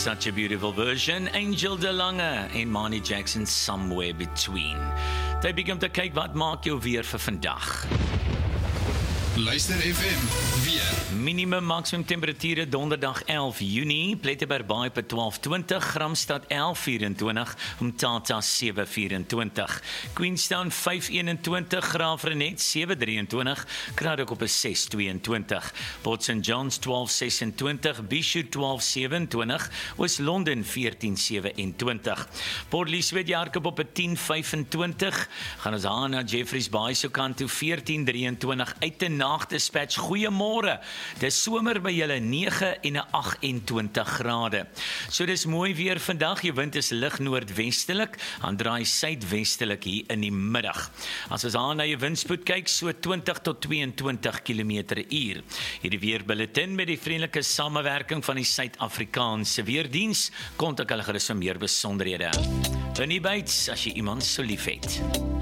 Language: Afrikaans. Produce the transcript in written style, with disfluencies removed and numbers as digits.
Such a beautiful version, Angel De Lange en Manny Jackson Somewhere Between. Tyd begin om te kyk wat maak jou weer vir vandag. Luister FM, weer. Minimum maksimum temperature donderdag 11 Junie, Plettenberg-Baai op 12:20, Gramstad 11:24, Umtata 7:24, Queenstown 5:21, Graafrenet 7:23, Kraddock op 6:22, Port St. John's 12:26, Bishop 12:27, Oos-London 14:27, Port Elizabeth Jakob op 10:25, gaan ons aan na Jeffreys Bay se kant toe 14:23, uit te Nagdispatch, goeiemôre. Dis somer by julle 9 en 28 grade. So dis mooi weer vandag. Die wind is lig noordwestelik, dan draai suidwestelik hier in die middag. As ons aan na die windspoed kyk, so 20 tot 22 km/h. Hierdie weerbulletin met die vriendelike samewerking van die Suid-Afrikaanse Weerdiens. Kontak hulle gerus vir meer besonderhede. Winnie Bates, as jy iemand so lief het.